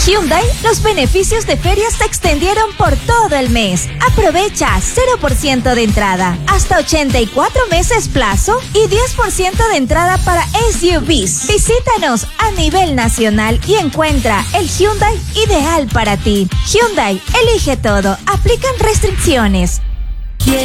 Hyundai, los beneficios de ferias se extendieron por todo el mes. Aprovecha 0% de entrada, hasta 84 meses plazo y 10% de entrada para SUVs. Visítanos a nivel nacional y encuentra el Hyundai ideal para ti. Hyundai, elige todo. Aplican restricciones.